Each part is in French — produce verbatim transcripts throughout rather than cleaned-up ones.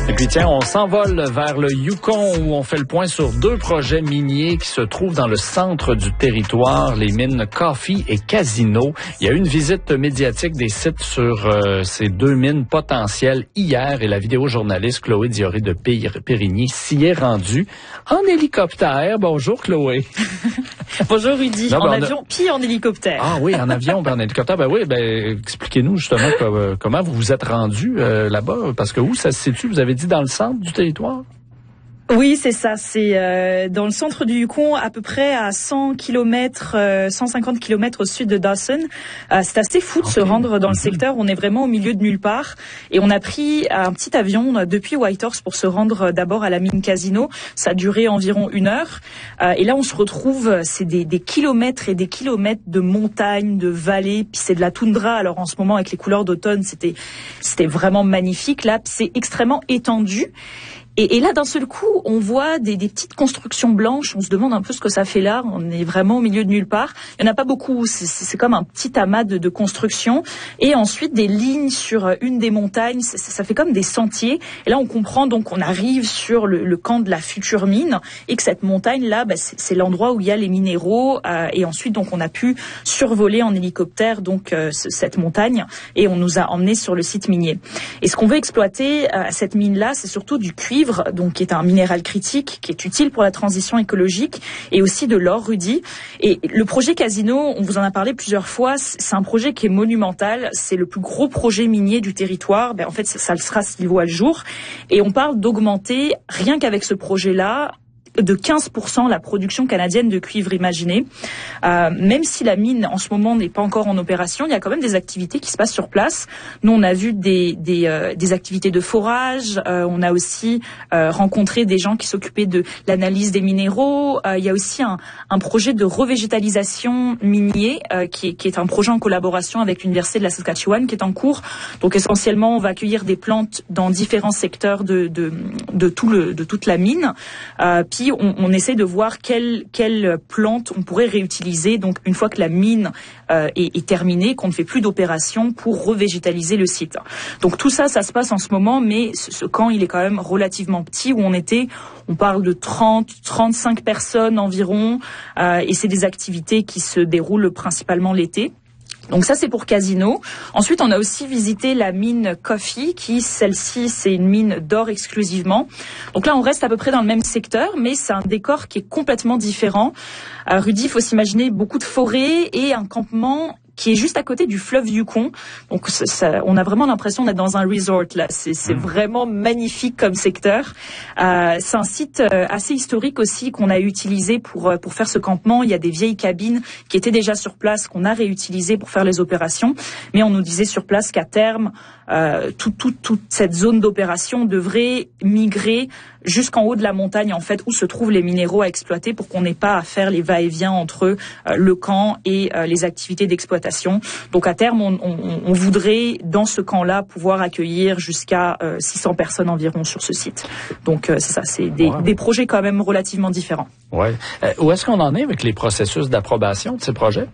Et puis tiens, on s'envole vers le Yukon où on fait le point sur deux projets miniers qui se trouvent dans le centre du territoire, les mines Coffee et Casino. Il y a eu une visite médiatique des sites sur euh, ces deux mines potentielles hier et la vidéojournaliste Chloé Dioré de Périgny s'y est rendue en hélicoptère. Bonjour Chloé. Bonjour Rudy, non, ben, en avion a... puis en hélicoptère. Ah oui, en avion, ben en hélicoptère. Ben oui, ben expliquez-nous justement que, comment vous vous êtes rendu euh, là-bas, parce que où ça se situe? Vous avez dit dans le centre du territoire? Oui, c'est ça. C'est euh, dans le centre du Yukon, à peu près à cent kilomètres, euh, cent cinquante kilomètres au sud de Dawson. Euh, c'est assez fou de okay. se rendre dans le secteur. On est vraiment au milieu de nulle part. Et on a pris un petit avion depuis Whitehorse pour se rendre d'abord à la mine Casino. Ça a duré environ une heure. Euh, et là, on se retrouve, c'est des, des kilomètres et des kilomètres de montagnes, de vallées. Puis c'est de la toundra. Alors en ce moment, avec les couleurs d'automne, c'était, c'était vraiment magnifique. Là, c'est extrêmement étendu. Et, et là, d'un seul coup, on voit des, des petites constructions blanches. On se demande un peu ce que ça fait là. On est vraiment au milieu de nulle part. Il n'y en a pas beaucoup. C'est, c'est comme un petit amas de, de construction. Et ensuite, des lignes sur une des montagnes. Ça, ça fait comme des sentiers. Et là, on comprend donc qu'on arrive sur le, le camp de la future mine et que cette montagne-là, bah, c'est, c'est l'endroit où il y a les minéraux. Euh, et ensuite, donc, on a pu survoler en hélicoptère donc euh, cette montagne et on nous a emmenés sur le site minier. Et ce qu'on veut exploiter à euh, cette mine-là, c'est surtout du cuivre, donc qui est un minéral critique, qui est utile pour la transition écologique, et aussi de l'or, Rudy. Et le projet Casino, on vous en a parlé plusieurs fois, c'est un projet qui est monumental, c'est le plus gros projet minier du territoire, ben, en fait ça le sera s'il voit le jour, et on parle d'augmenter, rien qu'avec ce projet-là, de quinze pour cent la production canadienne de cuivre, imaginée. Euh, même si la mine en ce moment n'est pas encore en opération, il y a quand même des activités qui se passent sur place. Nous, on a vu des des, euh, des activités de forage. Euh, on a aussi euh, rencontré des gens qui s'occupaient de l'analyse des minéraux. Euh, il y a aussi un, un projet de revégétalisation minier euh, qui, est, qui est un projet en collaboration avec l'Université de la Saskatchewan qui est en cours. Donc essentiellement, on va accueillir des plantes dans différents secteurs de de de tout le de toute la mine. Euh, puis On, on essaie de voir quelles quelle plantes on pourrait réutiliser donc une fois que la mine euh, est, est terminée, qu'on ne fait plus d'opérations pour revégétaliser le site. Donc tout ça, ça se passe en ce moment, mais ce, ce camp, il est quand même relativement petit où on était, on parle de trente, trente-cinq personnes environ, euh, et c'est des activités qui se déroulent principalement l'été. Donc ça, c'est pour Casino. Ensuite, on a aussi visité la mine Coffee, qui, celle-ci, c'est une mine d'or exclusivement. Donc là, on reste à peu près dans le même secteur, mais c'est un décor qui est complètement différent. Euh, Rudy, il faut s'imaginer beaucoup de forêts et un campement qui est juste à côté du fleuve Yukon. Donc ça, ça, on a vraiment l'impression d'être dans un resort là. C'est, c'est vraiment magnifique comme secteur. Euh, c'est un site euh, assez historique aussi qu'on a utilisé pour euh, pour faire ce campement. Il y a des vieilles cabines qui étaient déjà sur place qu'on a réutilisées pour faire les opérations. Mais on nous disait sur place qu'à terme, euh, toute tout, toute cette zone d'opération devrait migrer jusqu'en haut de la montagne en fait où se trouvent les minéraux à exploiter pour qu'on n'ait pas à faire les va-et-vient entre euh, le camp et euh, les activités d'exploitation. Donc à terme, on, on, on voudrait dans ce camp-là pouvoir accueillir jusqu'à euh, six cents personnes environ sur ce site. Donc euh, c'est ça, c'est des, ouais. des projets quand même relativement différents. Ouais. Euh, où est-ce qu'on en est avec les processus d'approbation de ces projets?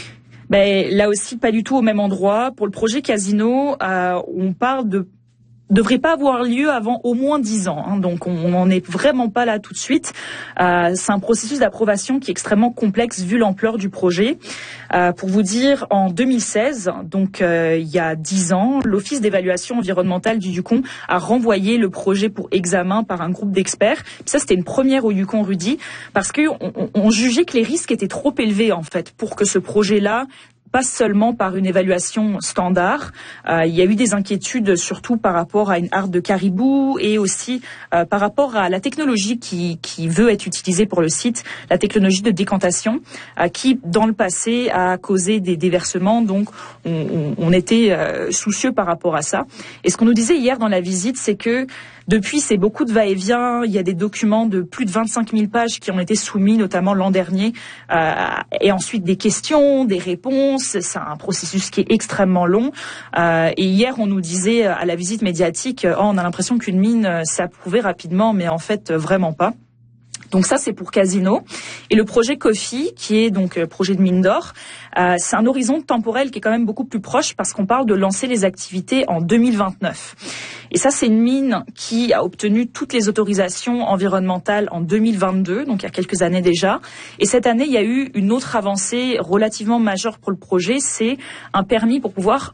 Ben là aussi pas du tout au même endroit. Pour le projet Casino, euh, on parle de devrait pas avoir lieu avant au moins dix ans. Hein, donc on n'en est vraiment pas là tout de suite. Euh, c'est un processus d'approbation qui est extrêmement complexe vu l'ampleur du projet. Euh, pour vous dire, en deux mille seize, donc euh, il y a dix ans, l'Office d'évaluation environnementale du Yukon a renvoyé le projet pour examen par un groupe d'experts. Puis ça, c'était une première au Yukon, Rudy, parce que on, on jugeait que les risques étaient trop élevés en fait pour que ce projet-là passe seulement par une évaluation standard. Euh, il y a eu des inquiétudes surtout par rapport à une harde de caribou et aussi euh, par rapport à la technologie qui, qui veut être utilisée pour le site, la technologie de décantation, euh, qui dans le passé a causé des déversements. Donc on, on, on était euh, soucieux par rapport à ça. Et ce qu'on nous disait hier dans la visite, c'est que depuis, c'est beaucoup de va-et-vient. Il y a des documents de plus de vingt-cinq mille pages qui ont été soumis, notamment l'an dernier. Euh, et ensuite, des questions, des réponses. C'est un processus qui est extrêmement long. Euh, et hier, on nous disait à la visite médiatique, oh, on a l'impression qu'une mine s'est approuvée rapidement, mais en fait, vraiment pas. Donc ça, c'est pour Casino. Et le projet Coffee, qui est donc projet de mine d'or, euh, c'est un horizon temporel qui est quand même beaucoup plus proche parce qu'on parle de lancer les activités en deux mille vingt-neuf. Et ça, c'est une mine qui a obtenu toutes les autorisations environnementales en deux mille vingt-deux, donc il y a quelques années déjà. Et cette année, il y a eu une autre avancée relativement majeure pour le projet, c'est un permis pour pouvoir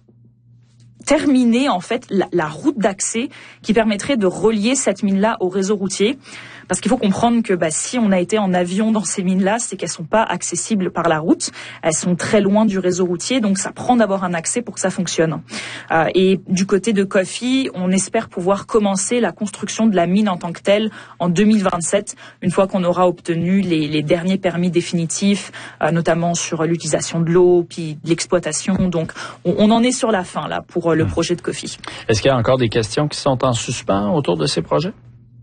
terminer en fait la, la route d'accès qui permettrait de relier cette mine-là au réseau routier. Parce qu'il faut comprendre que bah, si on a été en avion dans ces mines-là, c'est qu'elles sont pas accessibles par la route. Elles sont très loin du réseau routier, donc ça prend d'avoir un accès pour que ça fonctionne. Euh, et du côté de Coffee, on espère pouvoir commencer la construction de la mine en tant que telle en deux mille vingt-sept, une fois qu'on aura obtenu les, les derniers permis définitifs, euh, notamment sur l'utilisation de l'eau, puis de l'exploitation. Donc on, on en est sur la fin là pour euh, le mmh. projet de Coffee. Est-ce qu'il y a encore des questions qui sont en suspens autour de ces projets?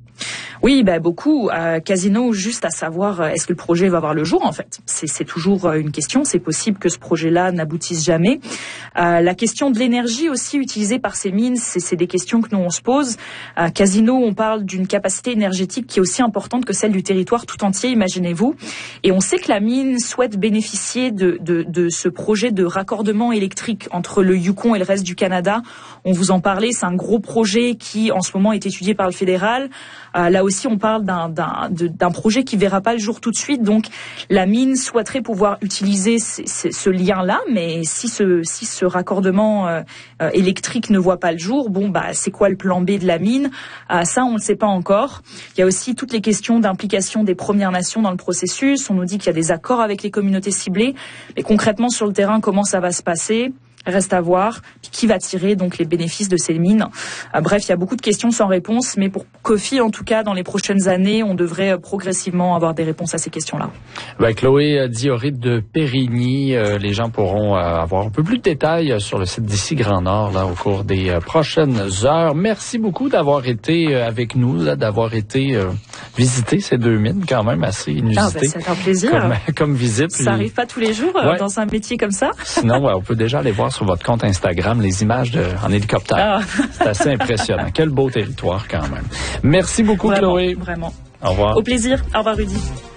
Oui, ben beaucoup. Euh, Casino, juste à savoir, est-ce que le projet va voir le jour, en fait. C'est, c'est toujours une question. C'est possible que ce projet-là n'aboutisse jamais. Euh, la question de l'énergie aussi utilisée par ces mines, c'est, c'est des questions que nous, on se pose. Euh, Casino, on parle d'une capacité énergétique qui est aussi importante que celle du territoire tout entier, imaginez-vous. Et on sait que la mine souhaite bénéficier de, de, de ce projet de raccordement électrique entre le Yukon et le reste du Canada. On vous en parlait, c'est un gros projet qui, en ce moment, est étudié par le fédéral. Euh, là aussi, on parle d'un, d'un, de, d'un projet qui verra pas le jour tout de suite. Donc, la mine souhaiterait pouvoir utiliser c- c- ce lien-là, mais si ce, si ce raccordement euh, euh, électrique ne voit pas le jour, bon, bah, c'est quoi le plan B de la mine? euh, Ça, on ne le sait pas encore. Il y a aussi toutes les questions d'implication des Premières Nations dans le processus. On nous dit qu'il y a des accords avec les communautés ciblées, mais concrètement sur le terrain, comment ça va se passer? Reste à voir, puis qui va tirer donc les bénéfices de ces mines. Euh, bref, il y a beaucoup de questions sans réponse, mais pour Coffee, en tout cas, dans les prochaines années, on devrait euh, progressivement avoir des réponses à ces questions-là. Ben, Chloé Diorite de Périgny, euh, les gens pourront euh, avoir un peu plus de détails sur le site d'ici Grand Nord là au cours des euh, prochaines heures. Merci beaucoup d'avoir été euh, avec nous, là, d'avoir été euh, visiter ces deux mines quand même assez inusitées. Ah, ben, c'est un plaisir. Comme, comme visite. Ça n'arrive pas tous les jours euh, ouais. dans un métier comme ça. Sinon, ouais, on peut déjà aller voir sur votre compte Instagram les images de, en hélicoptère. Ah. C'est assez impressionnant. Quel beau territoire quand même. Merci beaucoup, vraiment, Chloé. Vraiment. Au revoir. Au plaisir. Au revoir, Rudy.